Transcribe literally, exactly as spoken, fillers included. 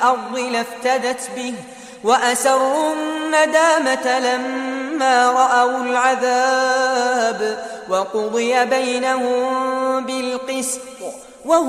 الأرض لافتدت به وأسروا الندامة لما رأوا العذاب وقضي بينهم بالقسط